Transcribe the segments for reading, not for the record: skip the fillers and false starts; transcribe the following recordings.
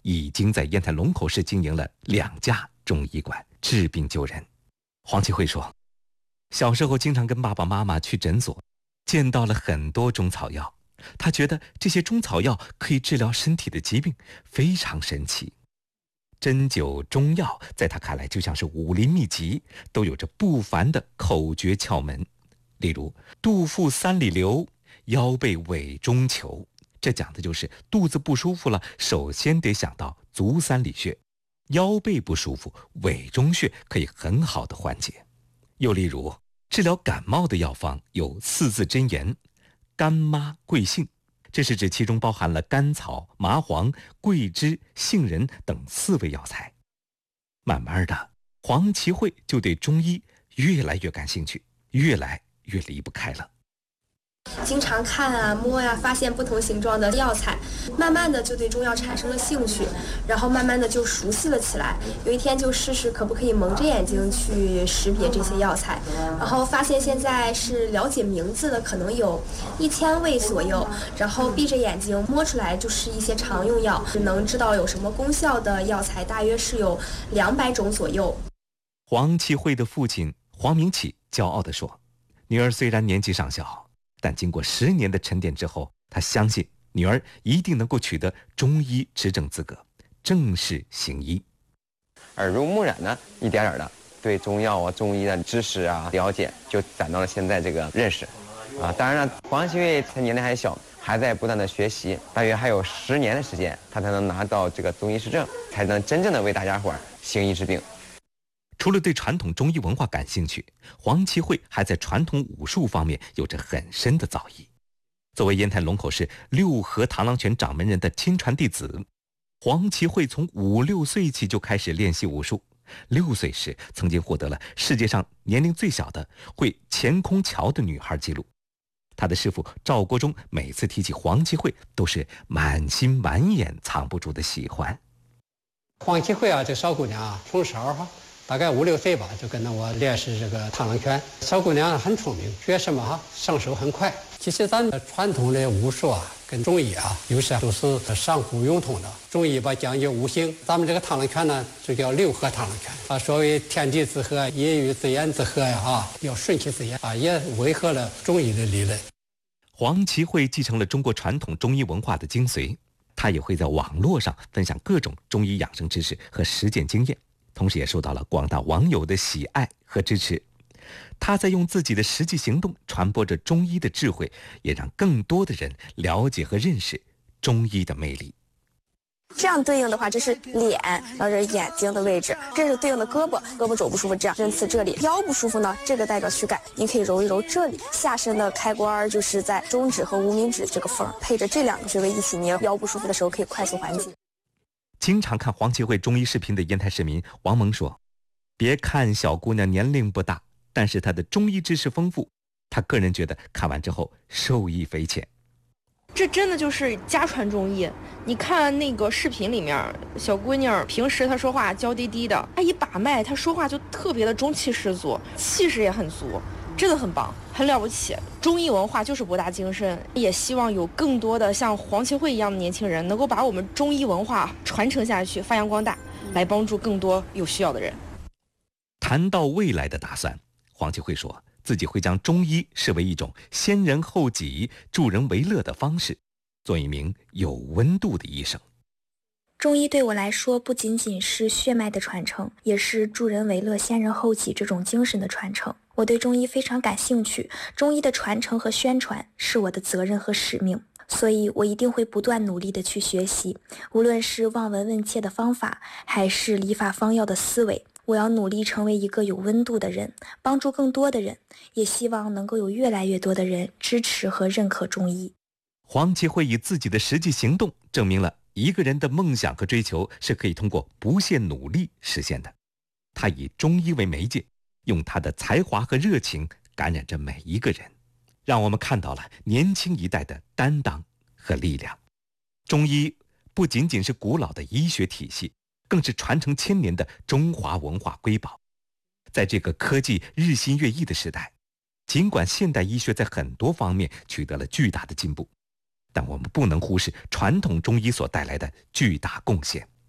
已经在烟台龙口市经营了2家中医馆，治病救人。黄启慧说，小时候经常跟爸爸妈妈去诊所，见到了很多中草药，他觉得这些中草药可以治疗身体的疾病，非常神奇。针灸中药在他看来就像是武林秘籍，都有着不凡的口诀窍门。例如肚腹3里留，腰背尾中求，这讲的就是肚子不舒服了，首先得想到足3里穴，腰背不舒服，尾中穴可以很好的缓解。又例如治疗感冒的药方有4字真言：甘妈桂杏，这是指其中包含了甘草、麻黄、桂枝、杏仁等4味药材。慢慢的，黄启慧就对中医越来越感兴趣，越来越离不开了。 经常看啊摸呀，发现不同形状的药材，慢慢的就对中药产生了兴趣，然后慢慢的就熟悉了起来。有一天就试试可不可以蒙着眼睛去识别这些药材，然后发现现在是了解名字的可能有1000味左右，然后闭着眼睛摸出来就是一些常用药，能知道有什么功效的药材大约是有200种左右。 黄启慧的父亲黄明启骄傲地说，女儿虽然年纪尚小，但经过10年的沉淀之后，他相信女儿一定能够取得中医执证资格，正式行医。 耳濡目染呢，一点点的对中药啊、中医的知识啊了解，就攒到了现在这个认识。当然了，黄启慧他年龄还小，还在不断的学习，大约还有10年的时间，他才能拿到这个中医师证，才能真正的为大家伙行医治病。 除了对传统中医文化感兴趣，黄启慧还在传统武术方面有着很深的造诣。作为烟台龙口市6合螳螂拳掌门人的亲传弟子，黄启慧从5、6岁起就开始练习武术。6岁时曾经获得了世界上年龄最小的会前空桥的女孩纪录。他的师傅赵国忠每次提起黄启慧，都是满心满眼藏不住的喜欢。 黄启慧啊，这小姑娘啊，从小大概5、6岁吧，就跟着我练习这个螳螂拳。小姑娘很聪明，学什么上手很快。其实咱们传统的武术啊，跟中医啊，有些都是相互融通的。中医吧讲究五行，咱们这个螳螂拳呢，就叫6合螳螂拳所谓天地之和，阴与自然之和要顺其自然也违和了中医的理论。 黄启慧继承了中国传统中医文化的精髓，他也会在网络上分享各种中医养生知识和实践经验，同时也受到了广大网友的喜爱和支持。他在用自己的实际行动传播着中医的智慧，也让更多的人了解和认识中医的魅力。 这样对应的话，这是脸，然后这是眼睛的位置，这是对应的胳膊，胳膊肘不舒服，这样针刺这里；腰不舒服呢，这个代表躯干，你可以揉一揉这里。下身的开关就是在中指和无名指这个缝，配着这2个穴位一起捏，腰不舒服的时候可以快速缓解。 经常看黄启慧中医视频的烟台市民王萌说，别看小姑娘年龄不大，但是她的中医知识丰富，他个人觉得看完之后受益匪浅。 这真的就是家传中医。你看那个视频里面，小姑娘平时她说话娇滴滴的，她一把脉，她说话就特别的中气十足，气势也很足，真的很棒，很了不起。中医文化就是博大精深，也希望有更多的像黄启慧一样的年轻人能够把我们中医文化传承下去，发扬光大，来帮助更多有需要的人。 谈到未来的打算，黄启慧说自己会将中医视为一种先人后己、助人为乐的方式，做一名有温度的医生。 中医对我来说不仅仅是血脉的传承，也是助人为乐、先人后己这种精神的传承。我对中医非常感兴趣，中医的传承和宣传是我的责任和使命，所以我一定会不断努力的去学习，无论是望闻问切的方法，还是理法方药的思维。我要努力成为一个有温度的人，帮助更多的人，也希望能够有越来越多的人支持和认可中医。 黄启慧以自己的实际行动证明了一个人的梦想和追求是可以通过不懈努力实现的。他以中医为媒介，用他的才华和热情感染着每一个人，让我们看到了年轻一代的担当和力量。中医不仅仅是古老的医学体系，更是传承1000年的中华文化瑰宝。在这个科技日新月异的时代，尽管现代医学在很多方面取得了巨大的进步，但我们不能忽视传统中医所带来的巨大贡献。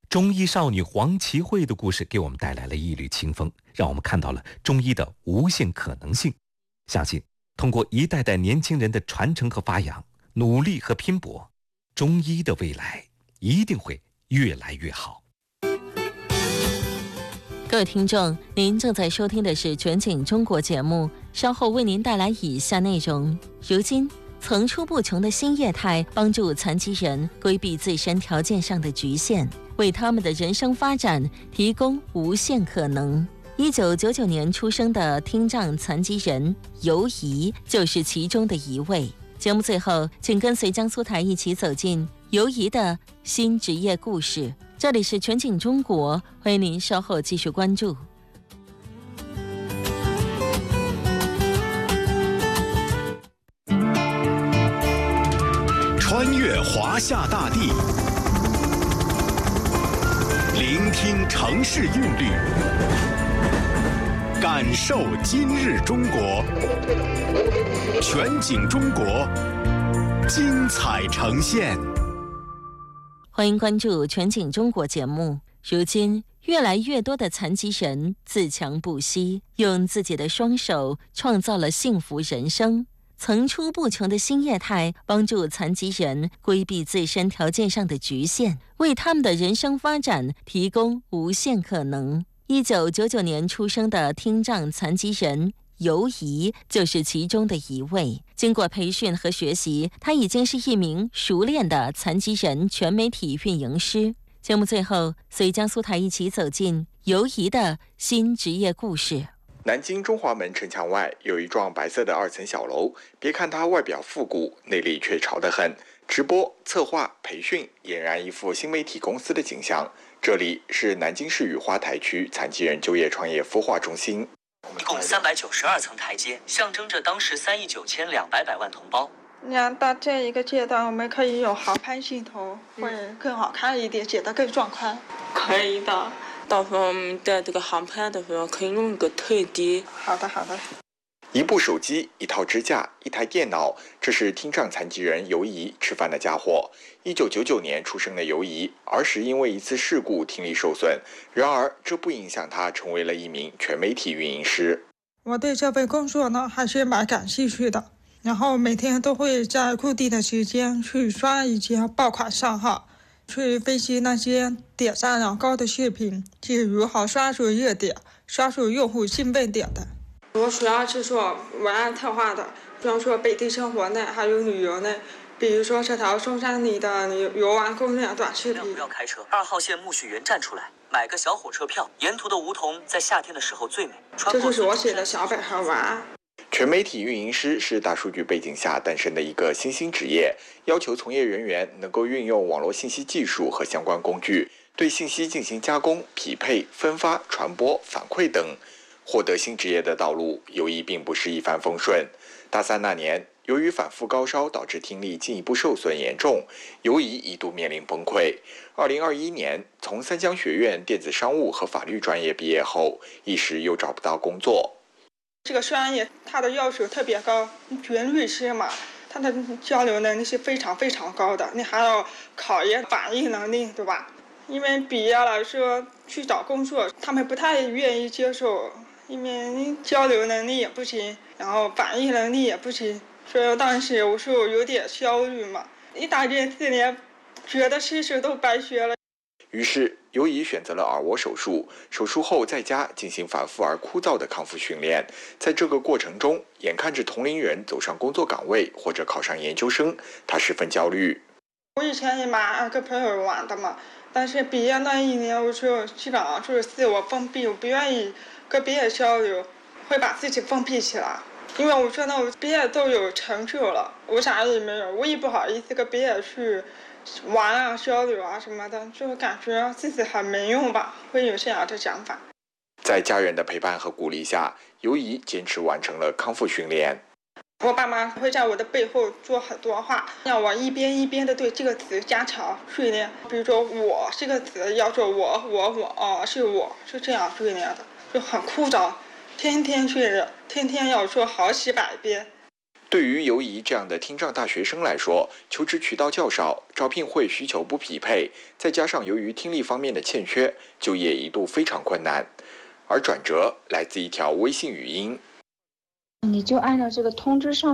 中医少女黄萁慧的故事给我们带来了一缕清风，让我们看到了中医的无限可能性。相信通过一代代年轻人的传承和发扬，努力和拼搏，中医的未来一定会越来越好。 各位听众，您正在收听的是全景中国节目，稍后为您带来以下内容。如今层出不穷的新业态帮助残疾人规避自身条件上的局限，为他们的人生发展提供无限可能。1999年出生的听障残疾人尤怡就是其中的一位。节目最后，请跟随江苏台一起走进尤怡的新职业故事。这里是全景中国，欢迎您稍后继续关注。 穿越华夏大地，聆听城市韵律，感受今日中国。全景中国，精彩呈现。 欢迎关注全景中国节目。如今越来越多的残疾人自强不息，用自己的双手创造了幸福人生。层出不穷的新业态帮助残疾人规避自身条件上的局限，为他们的人生发展提供无限可能。1999年出生的听障残疾人尤怡就是其中的一位。经过培训和学习，他已经是一名熟练的残疾人全媒体运营师。节目最后，随江苏台一起走进尤怡的新职业故事。 南京中华门城墙外有一幢白色的2层小楼，别看它外表复古，内里却潮得很。直播、策划、培训，俨然一副新媒体公司的景象。这里是南京市雨花台区残疾人就业创业孵化中心。 一共392层台阶，象征着当时3亿9200万同胞。 那到这一个阶段，我们可以有航拍镜头，会更好看一点，剪得更壮观。 可以的，到时候我们在这个航拍的时候，可以用一个退低。 好的，好的。 一部手机，一套支架，一台电脑，这是听障残疾人尤怡吃饭的家伙。1999年出生的尤怡，儿时因为一次事故听力受损，然而这不影响他成为了一名全媒体运营师。 我对这份工作呢还是蛮感兴趣的，然后每天都会在固定的时间去刷一些爆款账号，去分析那些点赞量高的视频，即如何刷出热点，刷出用户兴奋点的。我主要是做文案策划的，比方说本地生活类，还有旅游类，比如说这条中山里的游玩攻略短视频。 不要开车，2号线苜蓿园站出来，买个小火车票，沿途的梧桐在夏天的时候最美。 这就是我写的小本和文案。 全媒体运营师是大数据背景下诞生的一个新兴职业，要求从业人员能够运用网络信息技术和相关工具，对信息进行加工、匹配、分发、传播、反馈等。获得新职业的道路，尤怡并不是一帆风顺。大3那年，由于反复高烧导致听力进一步受损严重，尤怡一度面临崩溃。2021年，从三江学院电子商务和法律专业毕业后，一时又找不到工作。 这个专业它的要求特别高，学律师嘛，他的交流能力是非常非常高的，你还要考验反应能力，对吧？因为毕业了说去找工作，他们不太愿意接受。因为交流能力也不行，然后反应能力也不行，所以当时我说有点焦虑嘛。一打这4年，觉得事都白学了。 于是，尤怡选择了耳蜗手术，手术后在家进行反复而枯燥的康复训练。在这个过程中，眼看着同龄人走上工作岗位或者考上研究生，他十分焦虑。 我以前也蛮跟朋友玩的嘛，但是毕业那1年，我就基本上就是自我封闭，我不愿意跟别人交流，会把自己封闭起来。因为我觉得我毕业都有成就了，我啥也没有，我也不好意思跟别人去玩啊、交流啊什么的，就感觉自己很没用吧，会有这样的想法。 在家人的陪伴和鼓励下，尤怡坚持完成了康复训练。 我爸妈会在我的背后说很多话，让我一边一边的对这个词加强训练。比如说我这个词要做我是我，是这样训练的，就很枯燥，天天训练，天天要说好几百遍。 对于尤怡这样的听障大学生来说，求职渠道较少，招聘会需求不匹配，再加上由于听力方面的欠缺，就业一度非常困难。而转折来自一条微信语音： 你就按照这个通知上